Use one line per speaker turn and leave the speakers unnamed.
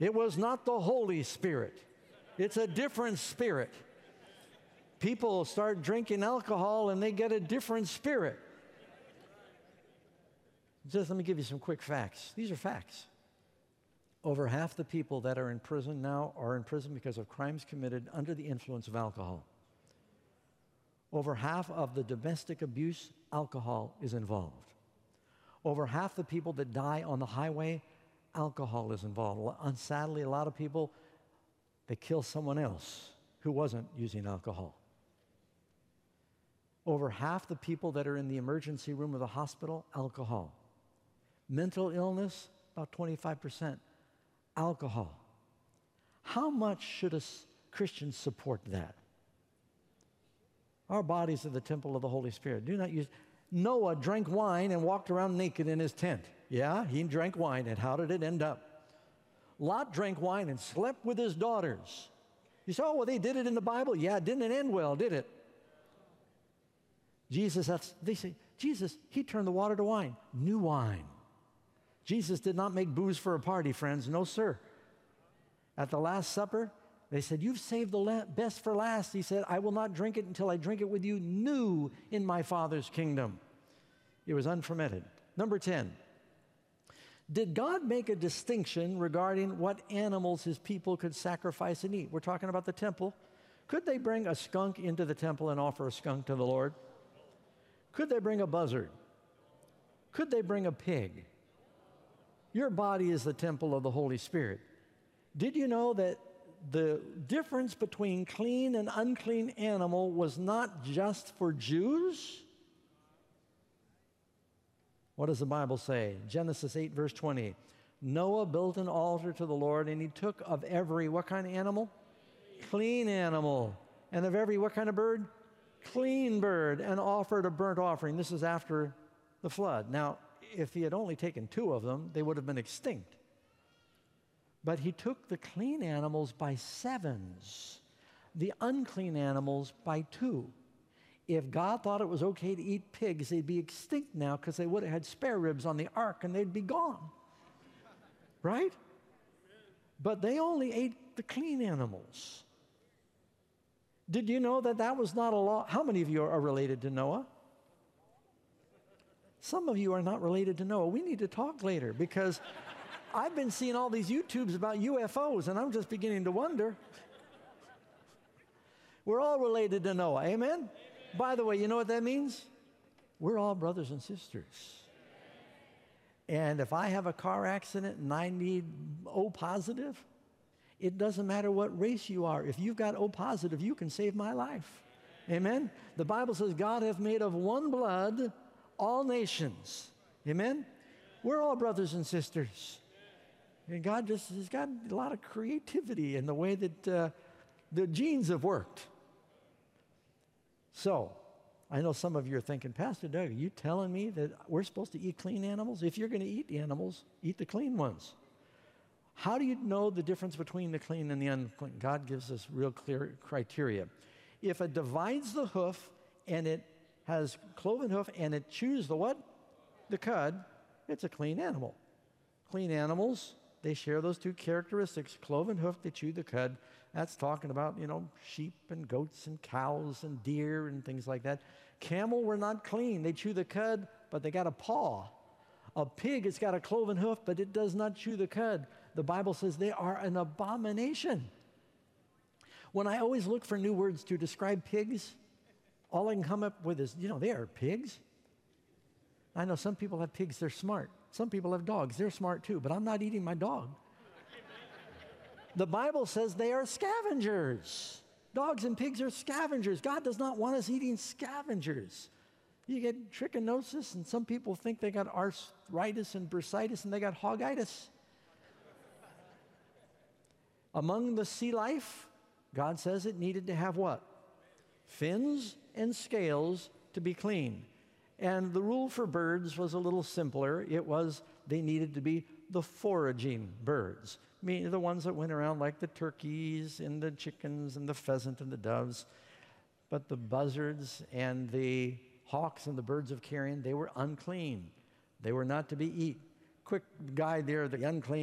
It was not the Holy Spirit. It's a different spirit. People start drinking alcohol and they get a different spirit. Just let me give you some quick facts. These are facts. Over half the people that are in prison now are in prison because of crimes committed under the influence of alcohol. Over half of the domestic abuse, alcohol is involved. Over half the people that die on the highway, alcohol is involved. And sadly, a lot of people, they kill someone else who wasn't using alcohol. Over half the people that are in the emergency room of the hospital, alcohol. Mental illness, about 25%. Alcohol. How much should a Christian support that? Our bodies are the temple of the Holy Spirit. Do not use. Noah drank wine and walked around naked in his tent. Yeah, he drank wine, and how did it end up? Lot drank wine and slept with his daughters. You say, oh, well, they did it in the Bible. Yeah, it didn't end well, did it? They say, Jesus, he turned the water to wine. New wine. Jesus did not make booze for a party, friends. No, sir. At the Last Supper, they said, you've saved the best for last. He said, I will not drink it until I drink it with you new in my Father's kingdom. It was unfermented. Number 10. Did God make a distinction regarding what animals his people could sacrifice and eat? We're talking about the temple. Could they bring a skunk into the temple and offer a skunk to the Lord? Could they bring a buzzard? Could they bring a pig? Your body is the temple of the Holy Spirit. Did you know that the difference between clean and unclean animal was not just for Jews? What does the Bible say? Genesis 8, verse 20. Noah built an altar to the Lord, and he took of every, what kind of animal? Clean animal. And of every, what kind of bird? Clean bird, and offered a burnt offering. This is after the flood. Now, if he had only taken 2 of them, they would have been extinct. But he took the clean animals by 7s, the unclean animals by 2. If God thought it was okay to eat pigs, they'd be extinct now because they would have had spare ribs on the ark and they'd be gone. Right? But they only ate the clean animals. Did you know that that was not a law? How many of you are related to Noah? Some of you are not related to Noah. We need to talk later because I've been seeing all these YouTubes about UFOs and I'm just beginning to wonder. We're all related to Noah. Amen? Amen? By the way, you know what that means? We're all brothers and sisters. And if I have a car accident and I need O positive, it doesn't matter what race you are. If you've got O positive, you can save my life. Amen? The Bible says God hath made of one blood all nations. Amen? We're all brothers and sisters. And God just has got a lot of creativity in the way that the genes have worked. So, I know some of you are thinking, Pastor Doug, are you telling me that we're supposed to eat clean animals? If you're going to eat animals, eat the clean ones. How do you know the difference between the clean and the unclean? God gives us real clear criteria. If it divides the hoof and it has cloven hoof and it chews the what? The cud, it's a clean animal. Clean animals, they share those 2 characteristics. Cloven hoof, they chew the cud. That's talking about, sheep and goats and cows and deer and things like that. Camel were not clean. They chew the cud, but they got a paw. A pig, it's got a cloven hoof, but it does not chew the cud. The Bible says they are an abomination. When I always look for new words to describe pigs, all I can come up with is, they are pigs. I know some people have pigs, they're smart. Some people have dogs, they're smart too, but I'm not eating my dog. The Bible says they are scavengers. Dogs and pigs are scavengers. God does not want us eating scavengers. You get trichinosis, and some people think they got arthritis and bursitis, and they got hogitis. Among the sea life, God says it needed to have what? Fins and scales to be clean. And the rule for birds was a little simpler. It was they needed to be the foraging birds, meaning the ones that went around like the turkeys and the chickens and the pheasant and the doves. But the buzzards and the hawks and the birds of carrion, they were unclean. They were not to be eaten. Quick guide there, the unclean